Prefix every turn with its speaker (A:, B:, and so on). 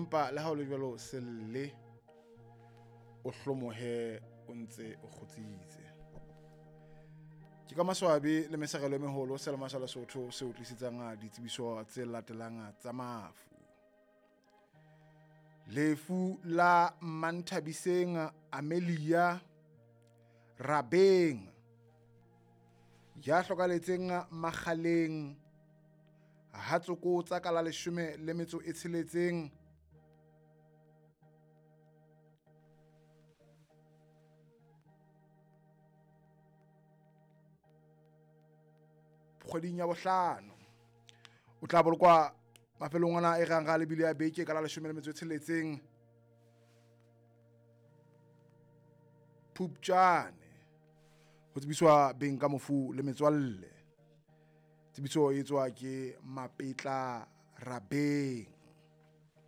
A: empa le ha o le jwalo selle o hlomohe o ntse o kgotsitse. Ke ka maswabi le mesegelo e meholo selema sa Lesotho se utlisitsang ditsebiso tse latelang tsa mafu. Lefu la Manthabiseng Amelia Rabeng ya hlokaletseng makgaleng ha tsokotsa ka la 16 kgweding ya bohlano. O tla bolokwa mafelong ana e rang ga lebile ya beke ka la 16 Phupjane ho tsebiswa beng ka mofu le metswalle. Tsebiso e etswa ke Mapetla Rabeng.